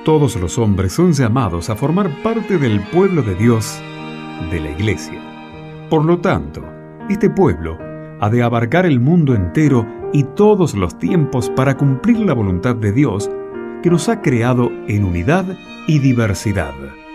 Todos los hombres son llamados a formar parte del pueblo de Dios, de la Iglesia. Por lo tanto, este pueblo ha de abarcar el mundo entero y todos los tiempos para cumplir la voluntad de Dios, que nos ha creado en unidad y diversidad.